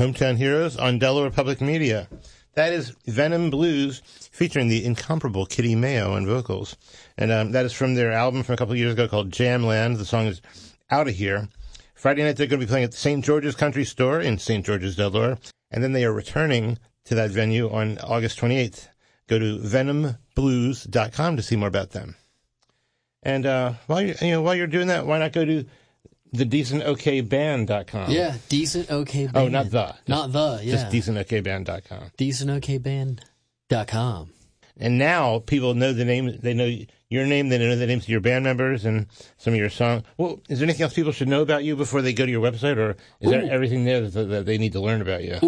Hometown Heroes on Delaware Public Media. That is Venom Blues featuring the incomparable Kitty Mayo on vocals. And that is from their album from a couple of years ago called Jamland. The song is Out of Here. Friday night they're going to be playing at the St. George's Country Store in St. George's, Delaware. And then they are returning to that venue on August 28th. Go to venomblues.com to see more about them. And while you're doing that, why not go to thedecentokband.com? Yeah, decentokband. Oh, not the. Just decentokband.com. Decentokband.com. And now people know the name. They know your name. They know the names of your band members and some of your songs. Well, is there anything else people should know about you before they go to your website, or is there everything there that they need to learn about you?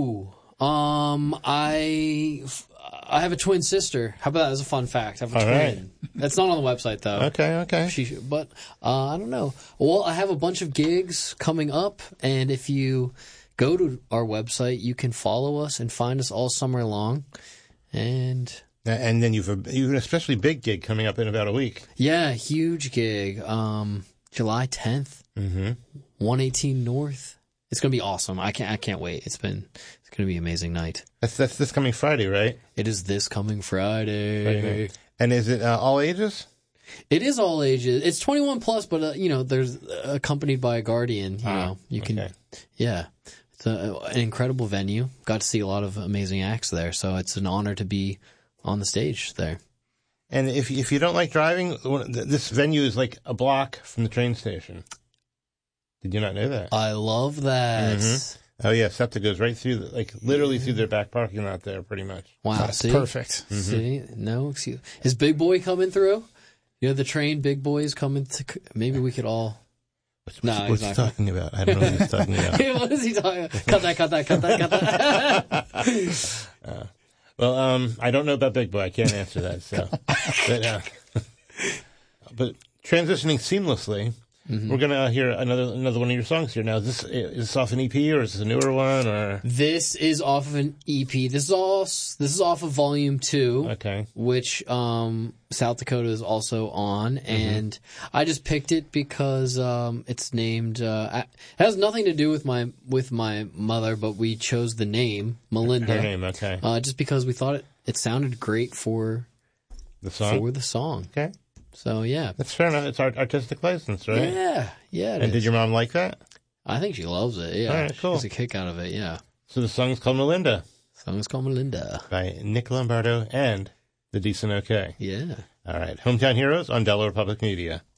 I have a twin sister. How about that as a fun fact? I have a twin. Right. That's not on the website, though. Okay. But I don't know. Well, I have a bunch of gigs coming up, and if you go to our website, you can follow us and find us all summer long. And then you've an especially big gig coming up in about a week. Yeah, huge gig. July 10th, 118 North. It's gonna be awesome. I can't wait. It's gonna be an amazing night. That's this coming Friday, right? It is this coming Friday. And is it all ages? It is all ages. It's 21 plus, but there's accompanied by a guardian. You can. Yeah, it's an incredible venue. Got to see a lot of amazing acts there, so it's an honor to be on the stage there. And if you don't like driving, this venue is like a block from the train station. Did you not know that? I love that. Oh, yeah. SEPTA goes right through, literally through their back parking lot there, pretty much. Wow. That's perfect. See? No excuse. Is Big Boy coming through? The train, Big Boy is coming to... Maybe we could all... What's he talking about? I don't know what he's talking about. What is he talking about? Cut that. Well, I don't know about Big Boy. I can't answer that. So, but transitioning seamlessly... We're gonna hear another one of your songs here now. Is this off an EP or is this a newer one? Or this is off of an EP. This is off of Volume 2. Okay. Which South Dakota is also on, and I just picked it because it's named. It has nothing to do with my mother, but we chose the name Melinda. Her name, okay. Just because we thought it sounded great for the song. Okay. So, yeah. That's fair enough. It's artistic license, right? Yeah. And did your mom like that? I think she loves it, yeah. All right, cool. She gets a kick out of it, yeah. So the song's called Melinda. By Nick Lombardo and The Decent OK. Yeah. All right. Hometown Heroes on Delaware Public Media.